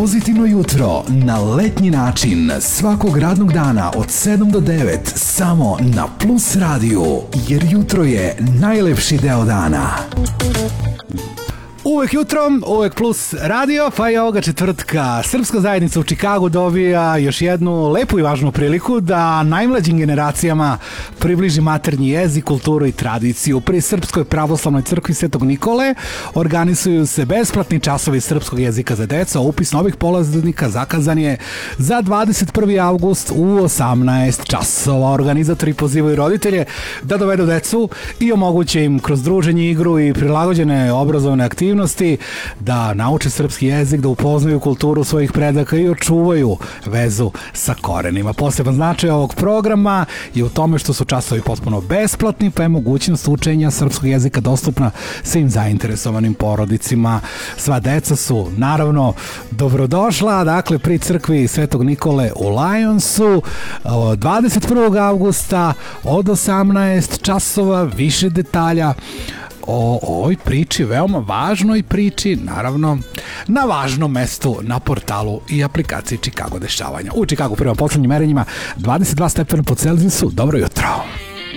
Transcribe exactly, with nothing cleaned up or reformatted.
Pozitivno jutro na letnji način svakog radnog dana od sedam do devet samo na Plus radiju, jer jutro je najlepši deo dana. Uvek jutrom, uvek Plus radio, pa i ovoga četvrtka Srpska zajednica u Čikagu dobija još jednu lepu i važnu priliku da najmlađim generacijama približi maternji jezik, kulturu i tradiciju. Pri Srpskoj pravoslavnoj crkvi Svetog Nikole organizuju se besplatni časovi srpskog jezika za decu, a upis novih polaznika zakazan je za dvadeset prvi avgust u osamnaest časova. Organizatori pozivaju roditelje da dovedu decu i omoguće im kroz druženje, igru i prilagođene obrazovne aktivnosti da nauče srpski jezik, da upoznaju kulturu svojih predaka i očuvaju vezu sa korenima. Poseban značaj ovog programa je u tome što su časovi potpuno besplatni, pa je mogućnost učenja srpskog jezika dostupna svim zainteresovanim porodicima. Sva deca su naravno dobrodošla, dakle pri crkvi Svetog Nikole u Lionsu dvadeset prvog avgusta od osamnaest časova. Više detalja o ovoj priči, veoma važnoj priči, naravno, na važnom mestu na portalu i aplikaciji Chicago dešavanja. U Chicagu prema poslednjim merenjima dvadeset dva stepena po Celzijusu. Dobro jutro!